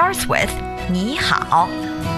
starts with 你好.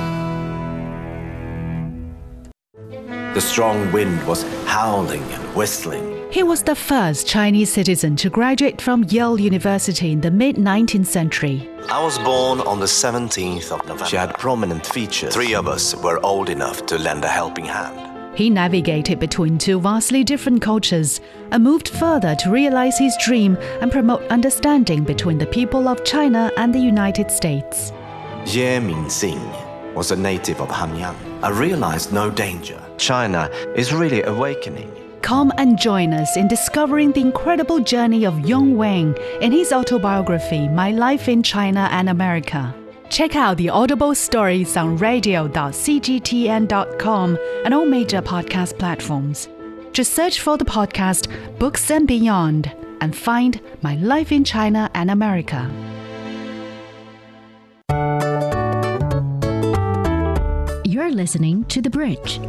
The strong wind was howling and whistling. He was the first Chinese citizen to graduate from Yale University in the mid-19th century. I was born on the 17th of November. She had prominent features. 3 of us were old enough to lend a helping hand. He navigated between 2 vastly different cultures and moved further to realize his dream and promote understanding between the people of China and the United States. Ye Mingxing was a native of Hanyang. I realized no danger. China is really awakening. Come and join us in discovering the incredible journey of Yong Wang in his autobiography, My Life in China and America. Check out the Audible stories on radio.cgtn.com and all major podcast platforms. Just search for the podcast Books and Beyond and find My Life in China and America. You're listening to The Bridge.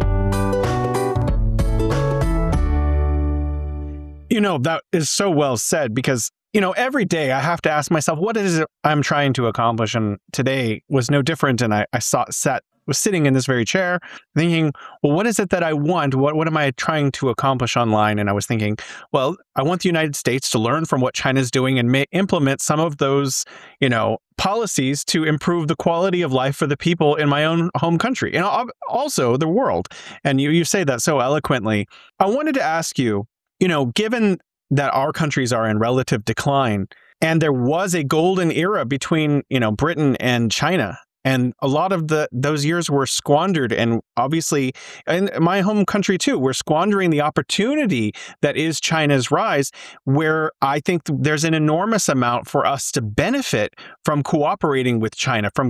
That is so well said because, every day I have to ask myself, what is it I'm trying to accomplish? And today was no different. And I was sitting in this very chair thinking, well, what is it that I want? What am I trying to accomplish online? And I was thinking, well, I want the United States to learn from what China's doing and may implement some of those, policies to improve the quality of life for the people in my own home country and also the world. And you say that so eloquently. I wanted to ask you, given that our countries are in relative decline and there was a golden era between, Britain and China, and a lot of those years were squandered, and obviously in my home country too, we're squandering the opportunity that is China's rise, where I think there's an enormous amount for us to benefit from cooperating with China, from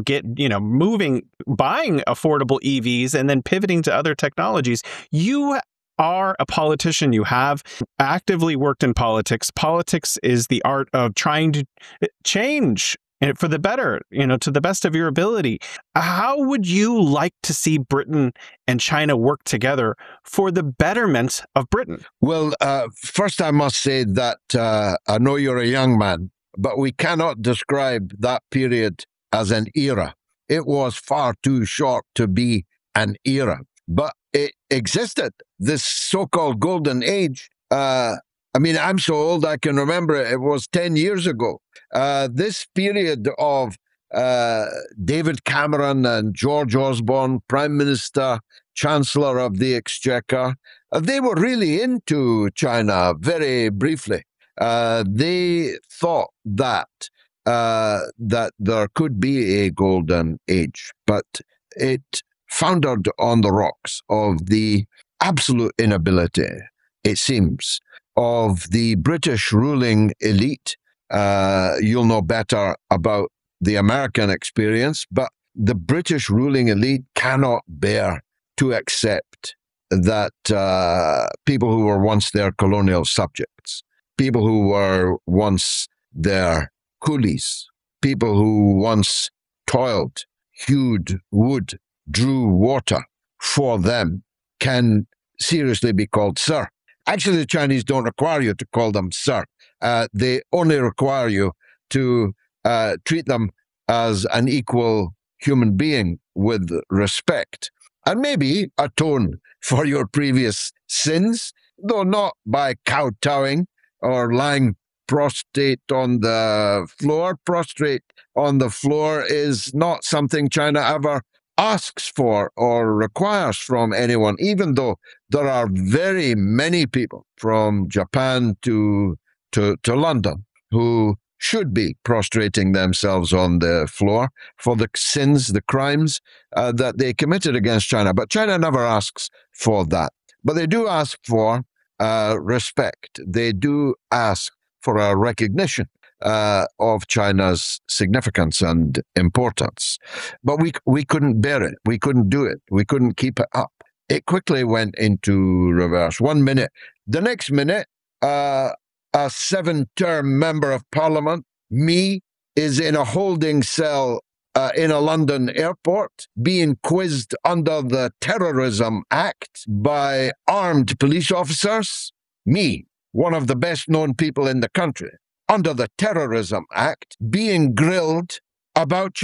buying affordable EVs and then pivoting to other technologies. You are a politician. You have actively worked in politics. Politics is the art of trying to change for the better, to the best of your ability. How would you like to see Britain and China work together for the betterment of Britain? Well, first I must say that I know you're a young man, but we cannot describe that period as an era. It was far too short to be an era, but it existed. This so-called golden age. I'm so old I can remember it was 10 years ago. This period of David Cameron and George Osborne, Prime Minister, Chancellor of the Exchequer, they were really into China very briefly. They thought that there could be a golden age, but it foundered on the rocks of the absolute inability, it seems, of the British ruling elite. You'll know better about the American experience, but the British ruling elite cannot bear to accept that people who were once their colonial subjects, people who were once their coolies, people who once toiled, hewed wood, drew water for them, can seriously be called sir. Actually, the Chinese don't require you to call them sir. They only require you to treat them as an equal human being with respect, and maybe atone for your previous sins, though not by kowtowing or lying prostrate on the floor. Prostrate on the floor is not something China ever asks for or requires from anyone, even though there are very many people from Japan to London who should be prostrating themselves on the floor for the sins, the crimes that they committed against China. But China never asks for that. But they do ask for respect. They do ask for a recognition of China's significance and importance. But we couldn't bear it. We couldn't do it. We couldn't keep it up. It quickly went into reverse. 1 minute. The next minute, a 7-term member of parliament, me, is in a holding cell in a London airport, being quizzed under the Terrorism Act by armed police officers. Me, one of the best-known people in the country, under the Terrorism Act, being grilled about